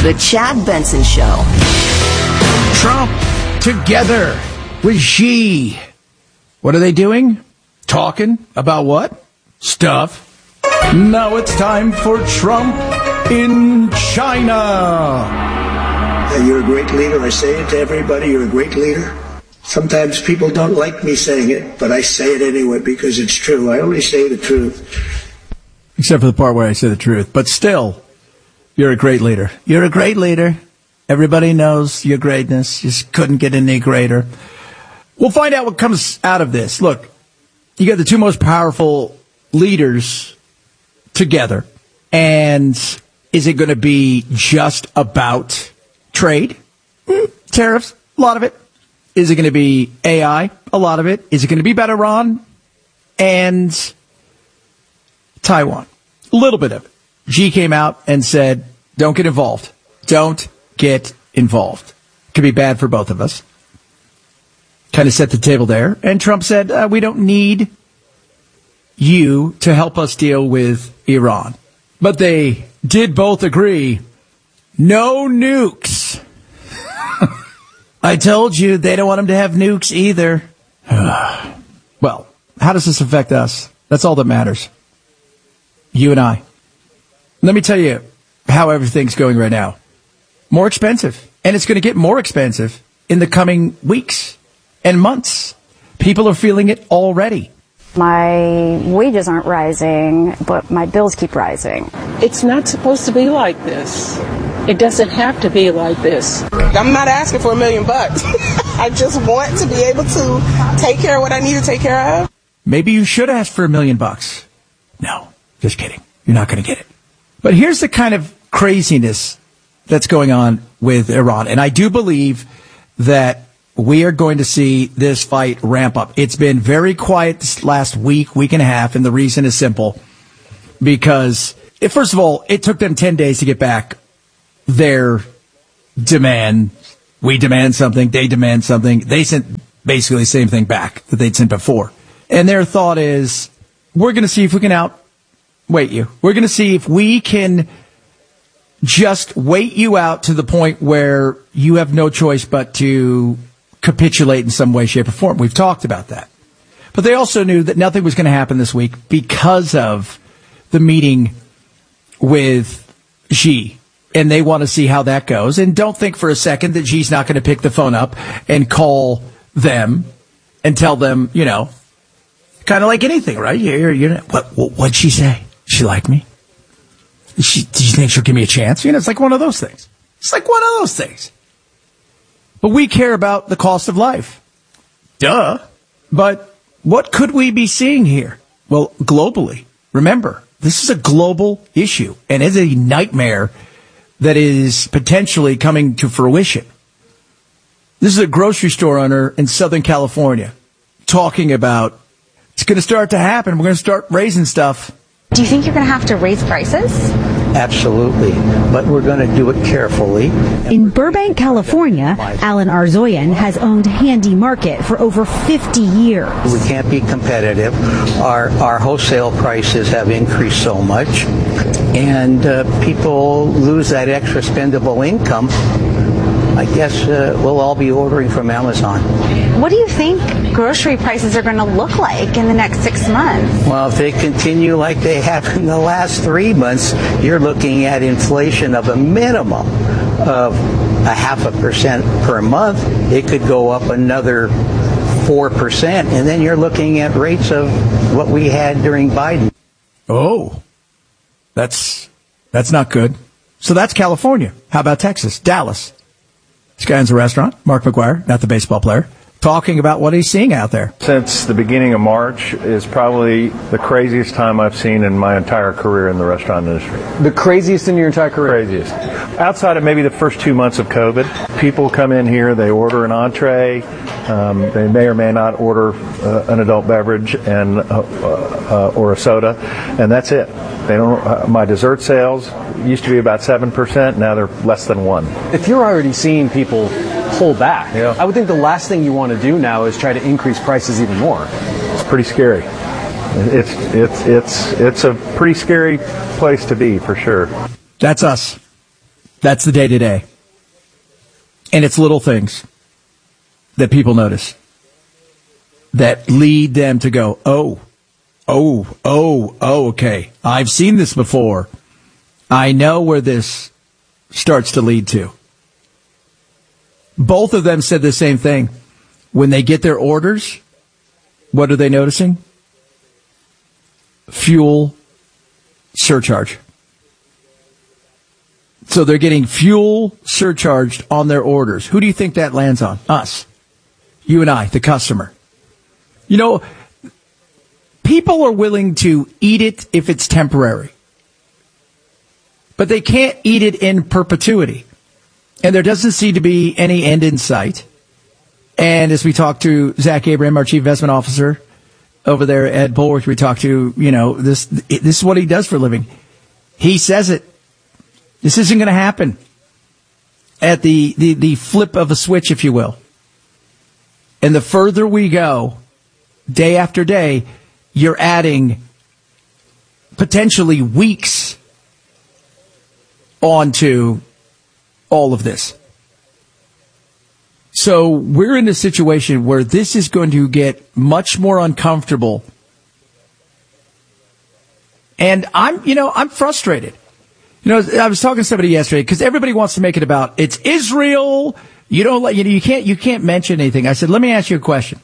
The Chad Benson Show. Trump together with Xi. What are they doing? Talking about what? Stuff. Now it's time for Trump in China. You're a great leader. I say it to everybody. You're a great leader. Sometimes people don't like me saying it, but I say it anyway because it's true. I only say the truth. Except for the part where I say the truth. But still, you're a great leader. You're a great leader. Everybody knows your greatness. You just couldn't get any greater. We'll find out what comes out of this. Look, you got the two most powerful leaders together. And is it going to be just about trade? Tariffs? A lot of it. Is it going to be AI? A lot of it. Is it going to be about Iran and Taiwan? A little bit of it. Xi came out and said, don't get involved. Don't get involved. Could be bad for both of us. Kind of set the table there. And Trump said, we don't need you to help us deal with Iran. But they did both agree, no nukes. I told you they don't want them to have nukes either. Well, how does this affect us? That's all that matters. You and I. Let me tell you how everything's going right now. More expensive. And it's going to get more expensive in the coming weeks and months. People are feeling it already. My wages aren't rising, but my bills keep rising. It's not supposed to be like this. It doesn't have to be like this. I'm not asking for $1 million. I just want to be able to take care of what I need to take care of. Maybe you should ask for $1 million. No, just kidding. You're not going to get it. But here's the kind of craziness that's going on with Iran. And I do believe that we are going to see this fight ramp up. It's been very quiet this last week and a half. And the reason is simple. Because, first of all, it took them 10 days to get back their demand. We demand something. They demand something. They sent basically the same thing back that they'd sent before. And their thought is, we're going to see if we can outwait you. We're going to see if we can just wait you out to the point where you have no choice but to capitulate in some way, shape, or form. We've talked about that. But they also knew that nothing was going to happen this week because of the meeting with Xi. And they want to see how that goes. And don't think for a second that Xi's not going to pick the phone up and call them and tell them, you know, kind of like anything, right? What'd she say? She like me? Do you think she'll give me a chance? You know, it's like one of those things. It's like one of those things. But we care about the cost of life. Duh. But what could we be seeing here? Well, globally. Remember, this is a global issue. And it's a nightmare that is potentially coming to fruition. This is a grocery store owner in Southern California talking about it's going to start to happen. We're going to start raising stuff. Do you think you're going to have to raise prices? Absolutely, but we're going to do it carefully. In Burbank, California, Alan Arzoyan has owned Handy Market for over 50 years. We can't be competitive. Our wholesale prices have increased so much, and people lose that extra spendable income. I guess we'll all be ordering from Amazon. What do you think grocery prices are going to look like in the next 6 months? Well, if they continue like they have in the last 3 months, you're looking at inflation of a minimum of 0.5% per month. It could go up another 4%, and then you're looking at rates of what we had during Biden. Oh, that's not good. So that's California. How about Texas? Dallas. This guy owns a restaurant, Mark McGuire, not the baseball player, talking about what he's seeing out there. Since the beginning of March is probably the craziest time I've seen in my entire career in the restaurant industry. The craziest in your entire career? Craziest. Outside of maybe the first 2 months of COVID, people come in here, they order an entree, they may or may not order an adult beverage and or a soda, and that's it. They don't. My dessert sales used to be about 7%. Now they're less than 1%. If you're already seeing people pull back, I would think the last thing you want to do now is try to increase prices even more. It's pretty scary. It's a pretty scary place to be for sure. That's us. That's the day-to-day. And it's little things that people notice that lead them to go, okay, I've seen this before. I know where this starts to lead to. Both of them said the same thing. When they get their orders, what are they noticing? Fuel surcharge. So they're getting fuel surcharged on their orders. Who do you think that lands on? Us. You and I, the customer. You know, people are willing to eat it if it's temporary. But they can't eat it in perpetuity. And there doesn't seem to be any end in sight. And as we talked to Zach Abraham, our chief investment officer over there at Bulwark, we talked to, this is what he does for a living. He says it. This isn't going to happen at the flip of a switch, if you will. And the further we go, day after day, you're adding potentially weeks onto all of this. So we're in a situation where this is going to get much more uncomfortable. And I'm frustrated. I was talking to somebody yesterday because everybody wants to make it about it's Israel. You can't mention anything. I said, let me ask you a question.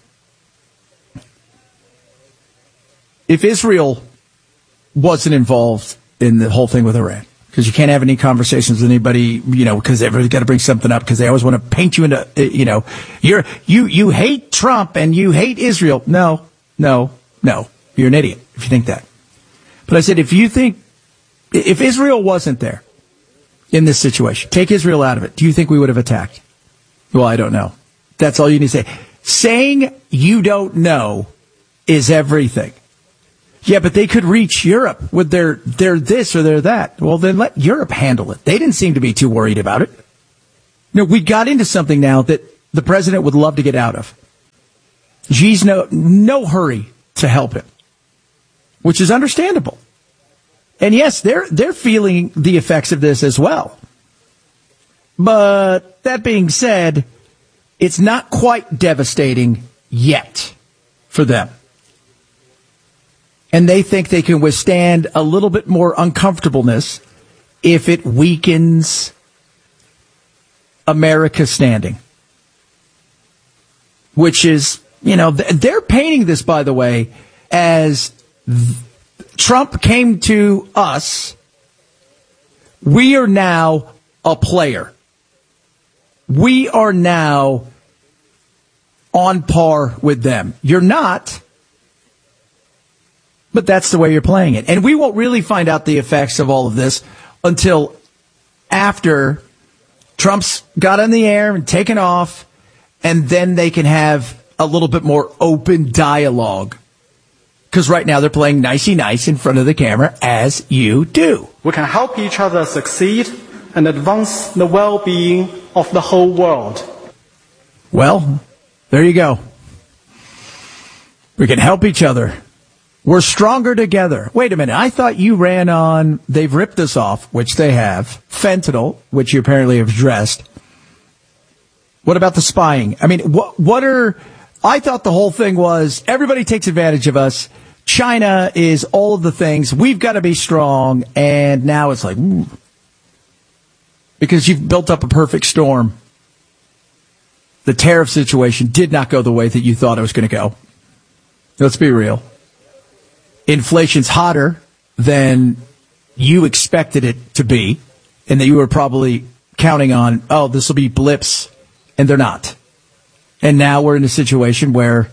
If Israel wasn't involved in the whole thing with Iran, because you can't have any conversations with anybody, because everybody's got to bring something up because they always want to paint you into, you hate Trump and you hate Israel. No, you're an idiot if you think that. But I said, if Israel wasn't there in this situation, take Israel out of it, do you think we would have attacked? Well, I don't know. That's all you need to say. Saying you don't know is everything. Yeah, but they could reach Europe with their this or their that. Well, then let Europe handle it. They didn't seem to be too worried about it. We got into something now that the president would love to get out of. Xi's no hurry to help him, which is understandable. And yes, they're feeling the effects of this as well. But that being said, it's not quite devastating yet for them. And they think they can withstand a little bit more uncomfortableness if it weakens America's standing. Which is, they're painting this, by the way, as Trump came to us. We are now a player. We are now on par with them. You're not. But that's the way you're playing it. And we won't really find out the effects of all of this until after Trump's got in the air and taken off, and then they can have a little bit more open dialogue. Because right now they're playing nicey nice in front of the camera, as you do. We can help each other succeed and advance the well-being of the whole world. Well, there you go. We can help each other. We're stronger together. Wait a minute. I thought you ran on, they've ripped us off, which they have, fentanyl, which you apparently have addressed. What about the spying? I mean, I thought the whole thing was everybody takes advantage of us. China is all of the things. We've got to be strong. And now it's like, because you've built up a perfect storm. The tariff situation did not go the way that you thought it was going to go. Let's be real. Inflation's hotter than you expected it to be, and that you were probably counting on, this will be blips, and they're not. And now we're in a situation where,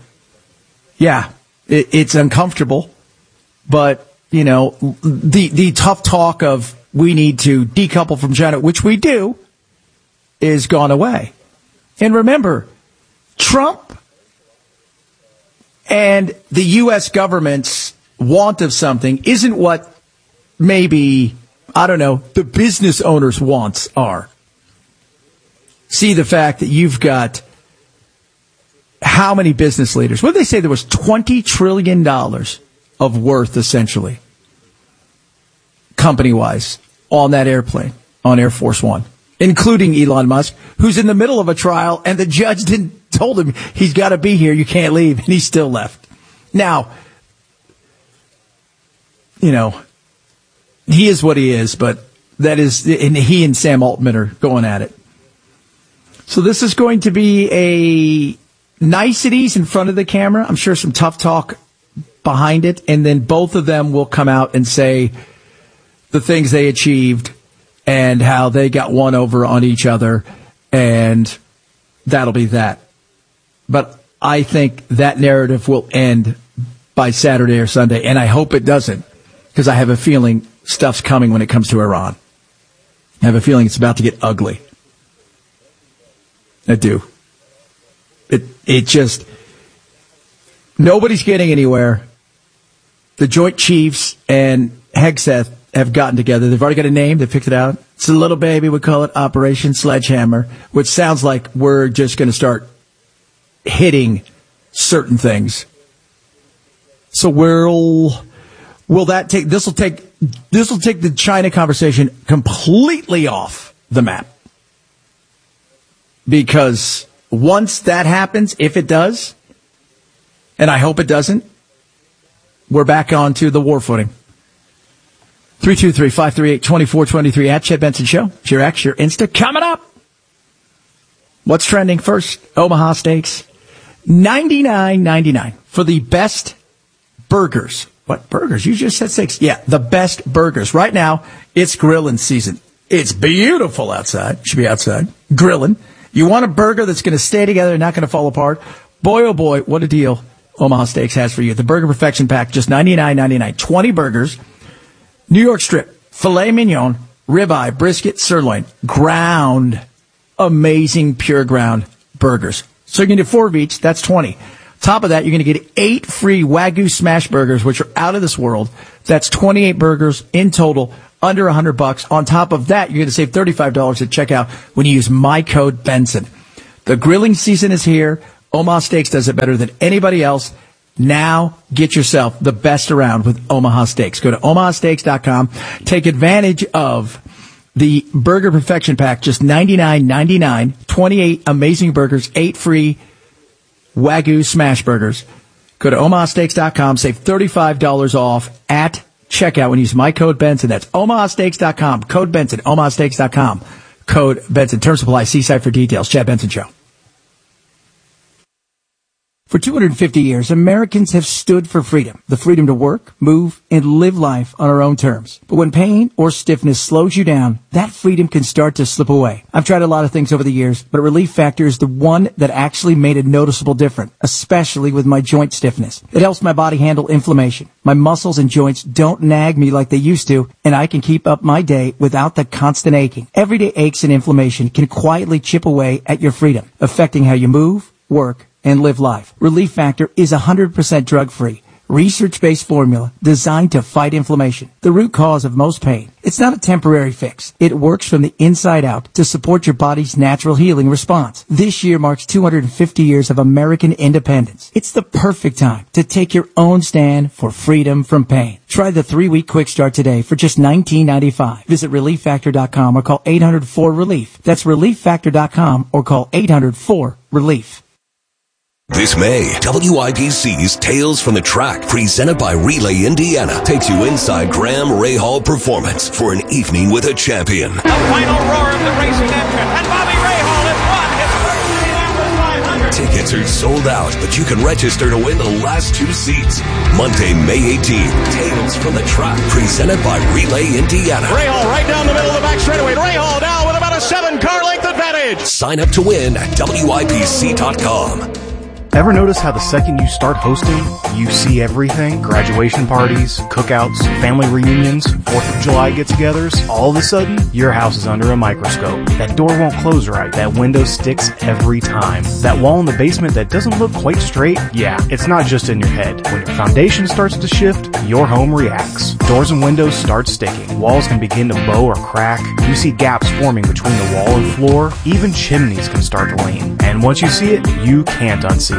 it's uncomfortable, but, the tough talk of we need to decouple from China, which we do, is gone away. And remember, Trump and the U.S. government's want of something isn't what maybe, the business owners' wants are. See the fact that you've got how many business leaders? What did they say? There was $20 trillion of worth, essentially, company-wise, on that airplane, on Air Force One. including Elon Musk, who's in the middle of a trial, and the judge told him he's got to be here, you can't leave, and he still left. Now, you know, he is what he is, but that is, and he and Sam Altman are going at it. So this is going to be a niceties in front of the camera. I'm sure some tough talk behind it, and then both of them will come out and say the things they achieved and how they got one over on each other, and that'll be that. But I think that narrative will end by Saturday or Sunday, and I hope it doesn't, because I have a feeling stuff's coming when it comes to Iran. I have a feeling it's about to get ugly. I do. It just, nobody's getting anywhere. The Joint Chiefs and Hegseth have gotten together. They've already got a name. They picked it out. It's a little baby. We call it Operation Sledgehammer, which sounds like we're just going to start hitting certain things. So will that take, this will take the China conversation completely off the map. Because once that happens, if it does, and I hope it doesn't, we're back onto the war footing. 323-538-2423 at Chet Benson Show. It's your X, your Insta. Coming up. What's trending first? Omaha Steaks. $99.99 for the best burgers. What burgers? You just said steaks. Yeah, the best burgers. Right now, it's grilling season. It's beautiful outside. Should be outside. Grilling. You want a burger that's going to stay together, not going to fall apart? Boy, oh boy, what a deal Omaha Steaks has for you. The Burger Perfection Pack, just $99.99. 20 burgers. New York strip, filet mignon, ribeye, brisket, sirloin, ground, amazing pure ground burgers. So you're going to get 4 of each. That's 20. Top of that, you're going to get 8 free Wagyu smash burgers, which are out of this world. That's 28 burgers in total, under $100. On top of that, you're going to save $35 at checkout when you use my code Benson. The grilling season is here. Omaha Steaks does it better than anybody else. Now get yourself the best around with Omaha Steaks. Go to omahasteaks.com. Take advantage of the Burger Perfection Pack, just $99.99. 28 amazing burgers, 8 free Wagyu smash burgers. Go to omahasteaks.com. Save $35 off at checkout when you use my code Benson. That's omahasteaks.com. Code Benson. omahasteaks.com. Code Benson. Terms apply. See site for details. Chet Benson Show. For 250 years, Americans have stood for freedom. The freedom to work, move, and live life on our own terms. But when pain or stiffness slows you down, that freedom can start to slip away. I've tried a lot of things over the years, but Relief Factor is the one that actually made a noticeable difference, especially with my joint stiffness. It helps my body handle inflammation. My muscles and joints don't nag me like they used to, and I can keep up my day without the constant aching. Everyday aches and inflammation can quietly chip away at your freedom, affecting how you move, work, and live life. Relief Factor is 100% drug-free, research-based formula designed to fight inflammation, the root cause of most pain. It's not a temporary fix. It works from the inside out to support your body's natural healing response. This year marks 250 years of American independence. It's the perfect time to take your own stand for freedom from pain. Try the 3-week quick start today for just $19.95. Visit ReliefFactor.com or call 800-4-RELIEF. That's ReliefFactor.com or call 800-4-RELIEF. This May, WIBC's Tales from the Track, presented by Relay Indiana, takes you inside Graham Rahal Performance for an evening with a champion. The final roar of the racing engine, and Bobby Rahal has won his first Indianapolis 500. Tickets are sold out, but you can register to win the last 2 seats. Monday, May 18th, Tales from the Track, presented by Relay Indiana. Rahal right down the middle of the back straightaway. Rahal now with about a 7-car length advantage. Sign up to win at WIBC.com. Ever notice how the second you start hosting, you see everything? Graduation parties, cookouts, family reunions, 4th of July get-togethers. All of a sudden, your house is under a microscope. That door won't close right. That window sticks every time. That wall in the basement that doesn't look quite straight, yeah, it's not just in your head. When your foundation starts to shift, your home reacts. Doors and windows start sticking. Walls can begin to bow or crack. You see gaps forming between the wall and floor. Even chimneys can start to lean. And once you see it, you can't unsee it.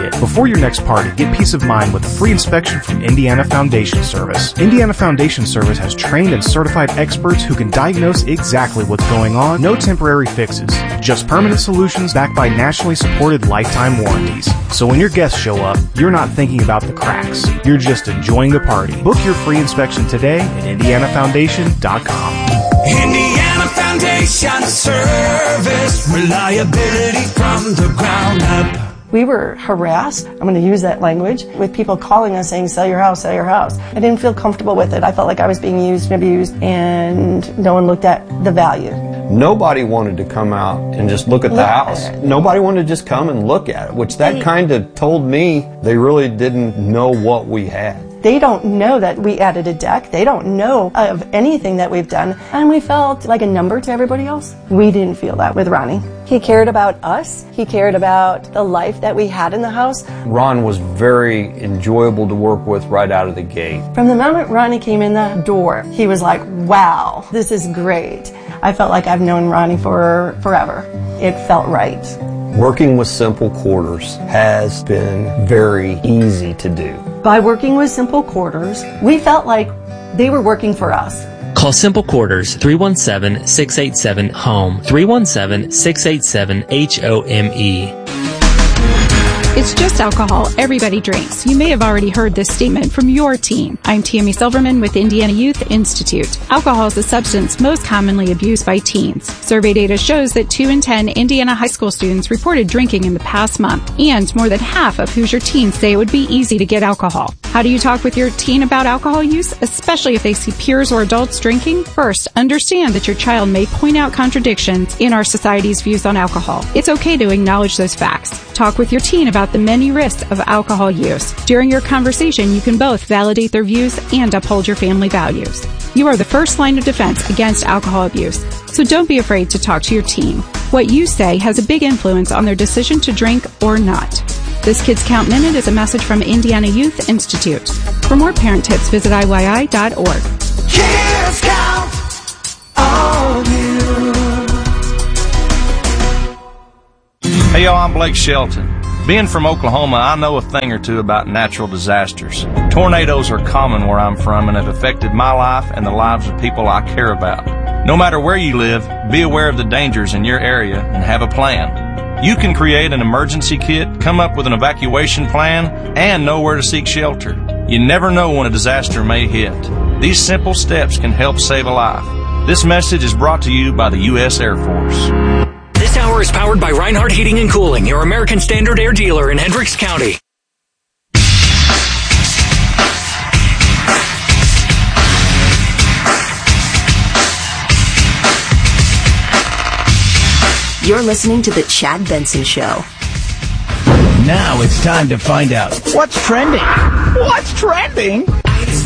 market. Before your next party, get peace of mind with a free inspection from Indiana Foundation Service. Indiana Foundation Service has trained and certified experts who can diagnose exactly what's going on. No temporary fixes, just permanent solutions backed by nationally supported lifetime warranties. So when your guests show up, you're not thinking about the cracks. You're just enjoying the party. Book your free inspection today at IndianaFoundation.com. Indiana Foundation Service, reliability from the ground up. We were harassed, I'm going to use that language, with people calling us saying, sell your house, sell your house. I didn't feel comfortable with it. I felt like I was being used and abused, and no one looked at the value. Nobody wanted to come out and just look at the house. Nobody wanted to just come and look at it, which that kind of told me they really didn't know what we had. They don't know that we added a deck. They don't know of anything that we've done. And we felt like a number to everybody else. We didn't feel that with Ronnie. He cared about us. He cared about the life that we had in the house. Ron was very enjoyable to work with right out of the gate. From the moment Ronnie came in the door, he was like, wow, this is great. I felt like I've known Ronnie for forever. It felt right. Working with Simple Quarters has been very easy to do. By working with Simple Quarters, we felt like they were working for us. Call Simple Quarters 317-687-HOME, 317-687-HOME. It's just alcohol. Everybody drinks. You may have already heard this statement from your teen. I'm Tammy Silverman with Indiana Youth Institute. Alcohol is the substance most commonly abused by teens. Survey data shows that 2 in 10 Indiana high school students reported drinking in the past month, and more than half of Hoosier teens say it would be easy to get alcohol. How do you talk with your teen about alcohol use, especially if they see peers or adults drinking? First, understand that your child may point out contradictions in our society's views on alcohol. It's okay to acknowledge those facts. Talk with your teen about the many risks of alcohol use. During your conversation, you can both validate their views and uphold your family values. You are the first line of defense against alcohol abuse, so don't be afraid to talk to your teen. What you say has a big influence on their decision to drink or not. This Kids Count Minute is a message from Indiana Youth Institute. For more parent tips, visit IYI.org. Kids count on you. Hey y'all, I'm Blake Shelton. Being from Oklahoma, I know a thing or two about natural disasters. Tornadoes are common where I'm from and have affected my life and the lives of people I care about. No matter where you live, be aware of the dangers in your area and have a plan. You can create an emergency kit, come up with an evacuation plan, and know where to seek shelter. You never know when a disaster may hit. These simple steps can help save a life. This message is brought to you by the U.S. Air Force. This hour is powered by Reinhardt Heating and Cooling, your American Standard Air dealer in Hendricks County. You're listening to The Chad Benson Show. Now it's time to find out what's trending. What's trending?